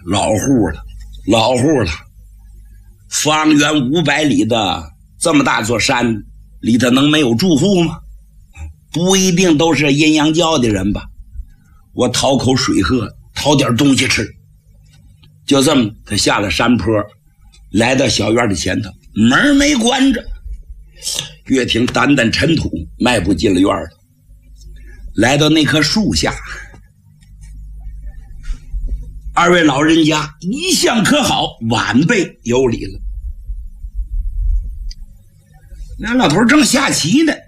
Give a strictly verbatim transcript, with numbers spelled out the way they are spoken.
老户了，老户了。方圆五百里的这么大座山里头能没有住户吗？不一定都是阴阳教的人吧。我讨口水喝，讨点东西吃。就这么，他下了山坡，来到小院的前头，门没关着。岳挺掸掸尘土，迈步进了院了。来到那棵树下，二位老人家一向可好，晚辈有礼了。那老头正下棋呢，